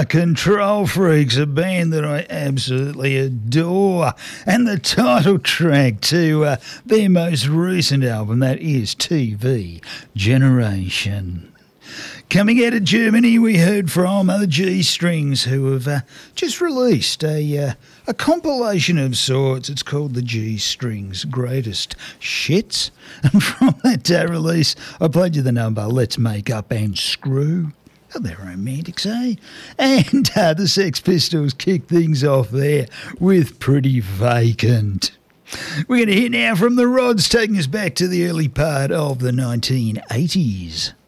Control Freaks, a band that I absolutely adore, and the title track to their most recent album, that is TV Generation. Coming out of Germany, we heard from the G-Strings, who have just released a compilation of sorts. It's called the G-Strings Greatest Shits. And from that release, I played you the number Let's Make Up and Screw. Oh, they're romantics, eh? And the Sex Pistols kick things off there with Pretty Vacant. We're going to hear now from the Rods, taking us back to the early part of the 1980s.